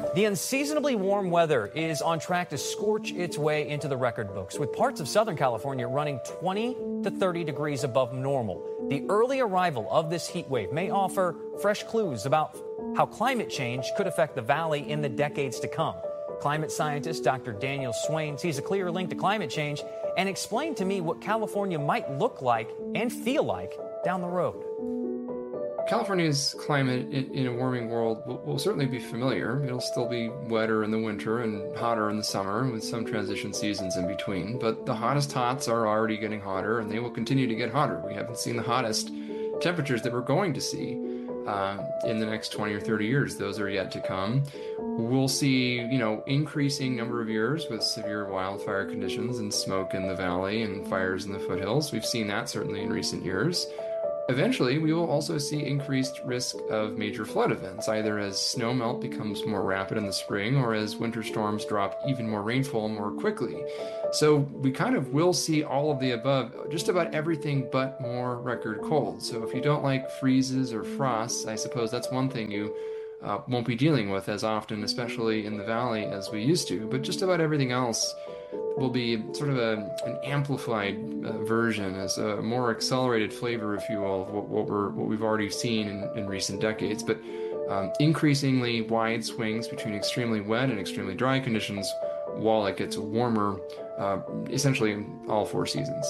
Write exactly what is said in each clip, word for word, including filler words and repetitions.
The unseasonably warm weather is on track to scorch its way into the record books, with parts of Southern California running twenty to thirty degrees above normal. The early arrival of this heat wave may offer fresh clues about how climate change could affect the valley in the decades to come. Climate scientist Doctor Daniel Swain sees a clear link to climate change and explained to me what California might look like and feel like down the road. California's climate in, in a warming world will, will certainly be familiar. It'll still be wetter in the winter and hotter in the summer, with some transition seasons in between. But the hottest hots are already getting hotter, and they will continue to get hotter. We haven't seen the hottest temperatures that we're going to see uh, in the next twenty or thirty years. Those are yet to come. We'll see, you know, increasing number of years with severe wildfire conditions and smoke in the valley and fires in the foothills. We've seen that certainly in recent years. Eventually, we will also see increased risk of major flood events, either as snow melt becomes more rapid in the spring or as winter storms drop even more rainfall more quickly. So we kind of will see all of the above, just about everything but more record cold. So if you don't like freezes or frosts, I suppose that's one thing you uh, won't be dealing with as often, especially in the valley, as we used to. But just about everything else will be sort of a, an amplified uh, version, as a more accelerated flavor, if you will, of what, what, we're, what we've already seen in, in recent decades. But um, increasingly wide swings between extremely wet and extremely dry conditions while it gets warmer, uh, essentially in all four seasons.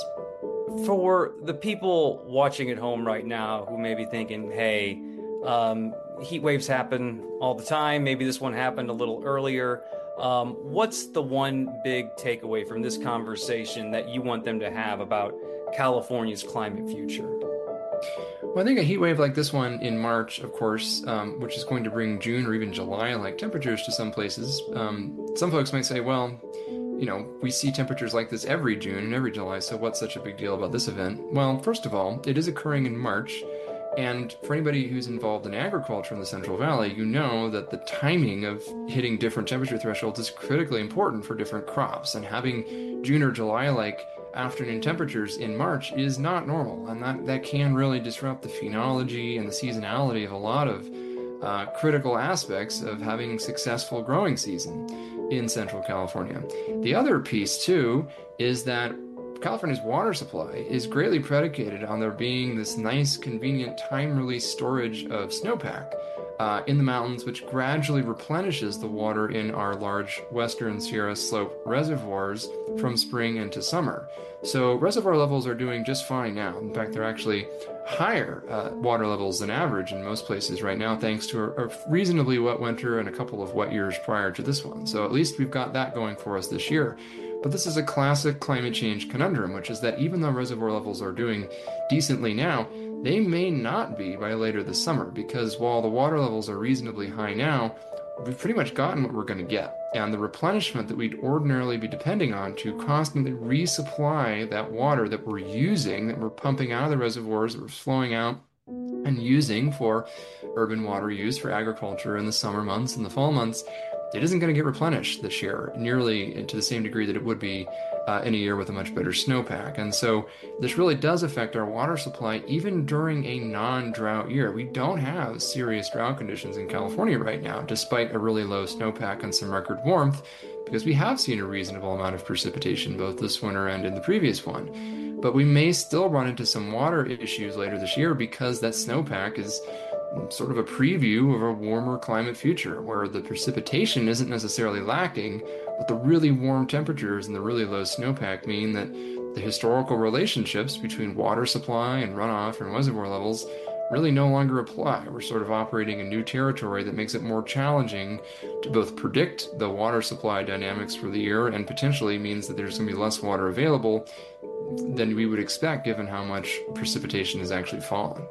For the people watching at home right now who may be thinking, hey, um, heat waves happen all the time, maybe this one happened a little earlier, Um, what's the one big takeaway from this conversation that you want them to have about California's climate future? Well, I think a heat wave like this one in March, of course, um, which is going to bring June or even July-like temperatures to some places. Um, some folks might say, well, you know, we see temperatures like this every June and every July, so what's such a big deal about this event? Well, first of all, it is occurring in March. And for anybody who's involved in agriculture in the Central Valley, you know that the timing of hitting different temperature thresholds is critically important for different crops. And having June or July-like afternoon temperatures in March is not normal. And that, that can really disrupt the phenology and the seasonality of a lot of uh, critical aspects of having a successful growing season in Central California. The other piece, too, is that California's water supply is greatly predicated on there being this nice, convenient time-release storage of snowpack uh, in the mountains, which gradually replenishes the water in our large western Sierra Slope reservoirs from spring into summer. So reservoir levels are doing just fine now. In fact, they're actually higher uh, water levels than average in most places right now, thanks to a, a reasonably wet winter and a couple of wet years prior to this one. So at least we've got that going for us this year. But this is a classic climate change conundrum, which is that even though reservoir levels are doing decently now, they may not be by later this summer, because while the water levels are reasonably high now, we've pretty much gotten what we're going to get. And the replenishment that we'd ordinarily be depending on to constantly resupply that water that we're using, that we're pumping out of the reservoirs, that we're flowing out and using for urban water use for agriculture in the summer months and the fall months, it isn't going to get replenished this year nearly to the same degree that it would be uh, in a year with a much better snowpack. And so this really does affect our water supply even during a non-drought year. We don't have serious drought conditions in California right now, despite a really low snowpack and some record warmth, because we have seen a reasonable amount of precipitation both this winter and in the previous one. But we may still run into some water issues later this year because that snowpack is sort of a preview of a warmer climate future where the precipitation isn't necessarily lacking, but the really warm temperatures and the really low snowpack mean that the historical relationships between water supply and runoff and reservoir levels really no longer apply. We're sort of operating in new territory that makes it more challenging to both predict the water supply dynamics for the year and potentially means that there's going to be less water available than we would expect given how much precipitation has actually fallen.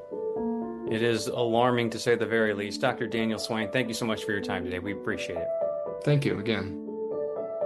It is alarming to say the very least. Doctor Daniel Swain, thank you so much for your time today. We appreciate it. Thank you again.